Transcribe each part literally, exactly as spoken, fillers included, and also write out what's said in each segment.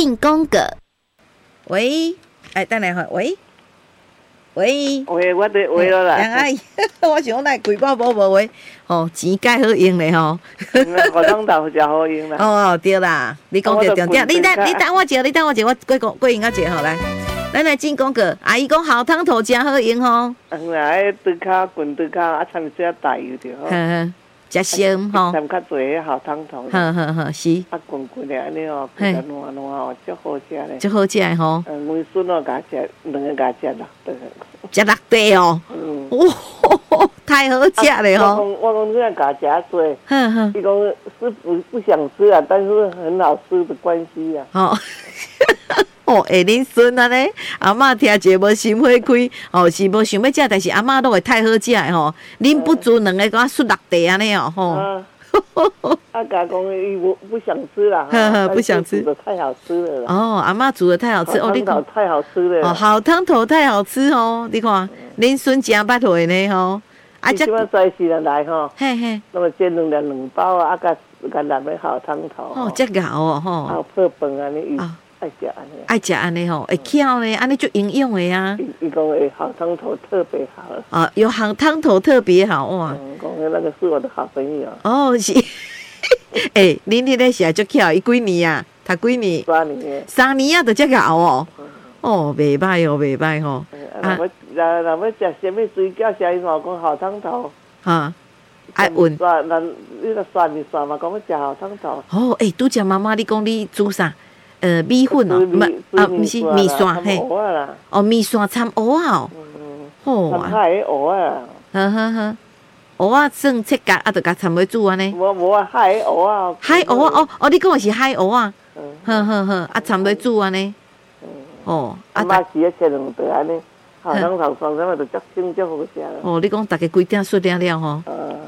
进攻个。喂，哎，等下喂。喂， 喂，我伫喂了啦。 杨阿姨，我想来几包无无话，吼钱介好用咧吼。 好汤头真好用啦。 哦，对啦，你讲着重点，你等你等我一下，你等我一下，我过过过用啊一下吼来。咱来进讲个，阿姨讲好汤头真好用吼。 嗯啦，迄猪脚滚猪脚啊，掺些大油就好。 呵呵，食鲜吼。 掺较侪好汤头。 呵呵呵，是。 啊，滚滚的安尼哦，滚得烂烂哦，足好食咧。 足好食吼。 嗯，梅笋哦，甲食两个甲食六块。 食六块哦。嗯。哇，太好食了吼。 我讲我讲这样甲食多。 呵呵。 伊讲是不不想吃啊，但是很好吃的关系啊。 哦。哦，下恁孙安尼，阿嬷听者无心火开，哦是无想要食，但是阿嬷都会太好食的吼。恁不足两个，甲输六块安尼哦，吼。啊， 啊，甲讲伊无不想吃啦， 呵呵，不想吃， 煮的太好吃了。 哦，阿嬷煮的太好吃，哦， 你看太好吃了。 哦，好汤头太好吃哦，你看，恁孙真捌会呢吼。 啊，这么早时人来吼， 嘿嘿， 那么煎两两两包啊，啊，甲甲南的好汤头。 哦，这个哦吼。 啊，泡饭安尼伊。爱食安尼， 爱食安尼吼，会巧呢，安尼就营养的啊。 伊讲诶，好汤头特别好。 啊，有好汤头特别好哇。 嗯，讲诶，那个是我的好朋友。 哦，是。诶，恁迄个是足巧，伊几年啊？读几年？ 三年。 三年啊，就遮个哦。哦，袂歹哦，袂歹吼。 啊，若若若要食什么水饺，啥伊话讲好汤头。 哈。爱问。 算，咱你著算一算嘛，讲要食好汤头。 哦，诶，拄则妈妈你讲你煮啥？呃，米粉哦， 唔啊，毋是米线嘿，哦，米线掺蚵仔哦， 好啊，掺海蚵仔， 呵呵呵，蚵仔算切角，啊，着甲掺落煮安尼。 无无啊，海蚵仔。 海蚵仔哦，哦，你讲的是海蚵仔，呵呵呵，啊，掺落煮安尼。哦， 啊，嘛是要切两块安尼，好汤头酸什么着足清足好食咯。 哦，你讲大家几点出了了吼？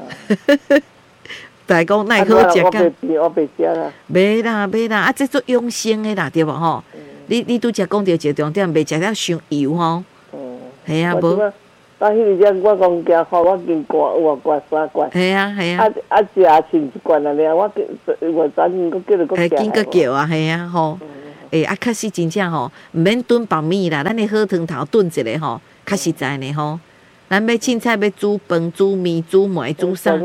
大家讲奈好食噶，我袂食啦。 袂啦，袂啦，啊，这做养生的啦，对无吼？你你拄则讲到一个重点，袂食了伤油吼。嗯。系啊，无。 啊，迄个只我讲惊看我经罐有啊罐三罐。 系啊，系啊。 啊啊，食剩一罐啊了，我我昨天佫叫着佫食。系，紧佫叫啊，系啊，吼。诶，啊，确实真正吼，毋免炖白米啦，咱的好汤头炖一下吼，较实在呢吼。咱要凊彩要煮饭、煮面、煮糜、煮啥？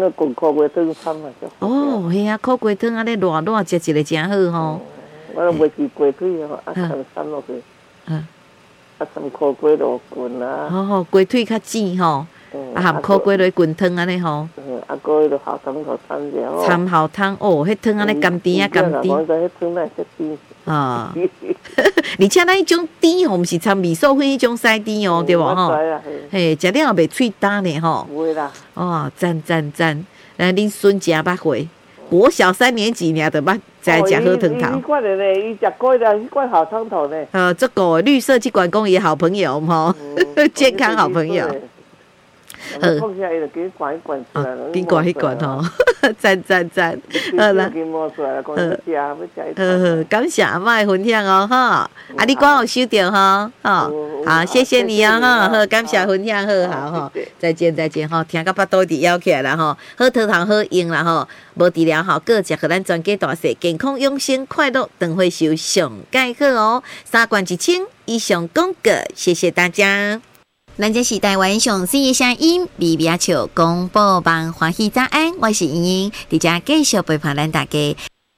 哦，系啊，苦瓜汤安尼热热食一个真好吼。 我都袂是鸡腿吼，啊，掺散落去。嗯。啊，掺苦瓜落滚啊。 好好，鸡腿较煮吼，啊，含苦瓜落滚汤安尼吼。 嗯，啊，个迄个好汤头掺了。 掺好汤哦，迄汤安尼甘甜啊，甘甜。 我知迄汤哪会甜。 啊。而且咱迄种甜吼，毋是掺米粉迄种西甜哦，对无吼？嘿，食了后袂脆干呢吼。 不会啦。 哦，赞赞赞！咱恁孙真捌会，国小三年级尔就捌在食好汤头。 伊罐的呢，伊食过的，伊罐好汤头呢。 呃，这个绿色去管公也好朋友吼，健康好朋友。 呃，放下伊就给伊灌一灌出来了， 给灌一灌吼，赞赞赞，好啦， 呃， 呃，感谢阿嬷的分享哦，哈，啊，你管有收到哈，哈，好，谢谢你啊，哈，好，感谢分享，好好哈，再见再见哈，听到巴肚伫摇起来啦哈，好汤头好用啦哈，无治疗哈，各食互咱全家大细健康养生快乐，长岁寿上介好哦，三罐一千以上广告，谢谢大家。咱这是台湾上水的声音，微微笑广播网欢喜早安，我是莹莹，伫遮继续陪伴咱大家。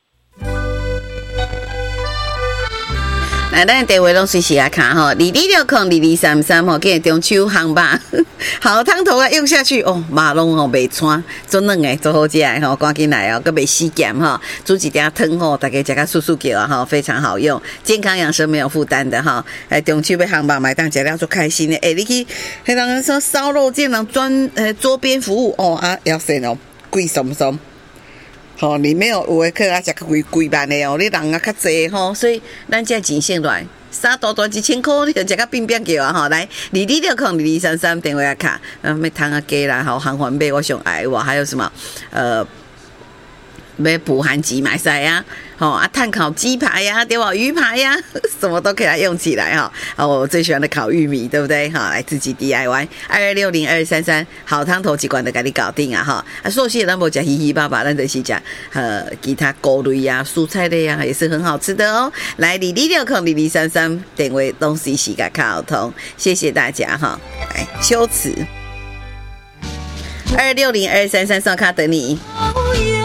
来，咱电话拢随时来看吼，二二六空二二三三吼，今日中秋烘吧，好汤头啊用下去哦，肉拢吼袂穿，做软诶，做好食诶吼，赶紧来哦，佮袂死咸吼，煮一点汤吼，大家食甲速速叫啊吼，非常好用，健康养生没有负担的哈。哎，中秋要烘吧，买当食了就开心诶。哎，你去迄人说烧肉店人专呃桌边服务哦啊，要钱哦，贵松松。吼、哦，里面有有诶客啊，食个几几万诶哦，你人啊较济吼，所以咱这钱省来，三大大一千箍，你就食个变变叫啊吼，来，二二六空二二三三电话卡，呃，要汤啊鸡啦，吼，韩环贝我上爱哇，还有什么呃要补寒鸡买晒呀，吼啊，炭烤鸡排呀，对吧？鱼排呀，什么都可以来用起来哈。哦，我最喜欢的烤玉米，对不对？哈，来自己 D I Y 二二六零二三三，好汤头一罐的给你搞定啊哈。啊，寿司咱无吃稀稀巴巴，咱就是吃呃其他菇类呀、蔬菜类呀，也是很好吃的哦。来，零零六空零零三三，电话东西西个卡通，谢谢大家哈。来，修辞二六零二三三刷卡等你。